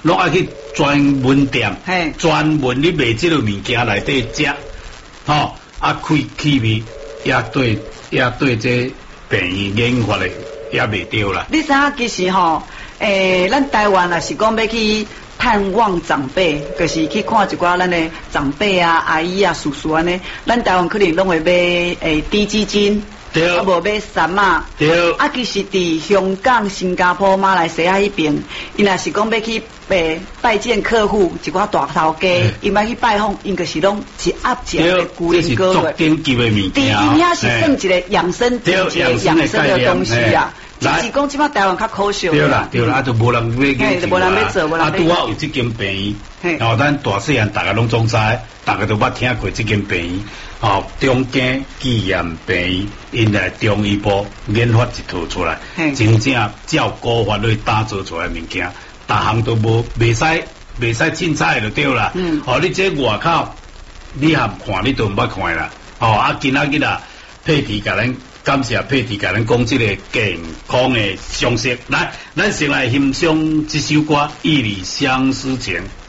拢爱去专门店，专门你卖这个物件内底食，吼啊开气味也对这病研发的也未对啦。 你知影其实吼，咱台湾啊是讲要去探望长辈，就是去看一寡咱的长辈啊、阿姨啊、叔叔安尼，咱台湾可能拢会买低基金。啊，无买衫啊，啊，其实伫香港、新加坡、马来西亚迄边，伊若是讲要去拜见客户，一寡大头家，伊要去拜访，因就是拢一盒一盒的古灵歌乐。这是足顶级的物件。 因遐是算一个养生的东西啊。只是讲即摆台湾较可惜。 对啦，啊，就无人要做，无人要做，无人要做。 啊，拄好有这间病院，然后咱大细汉大家拢总知，大家都捌听过这间病院。哦，中间纪念病院，因来中医部研发一套出来，真正照古法律打造出来物件，逐项都无袂使凊彩就对啦。哦，你这外口你含看你都毋捌看啦。哦，啊，今仔日啊，佩蒂甲咱感谢佩蒂甲咱讲这个健康的常识，来，咱先来欣赏这首歌《一缕相思情》。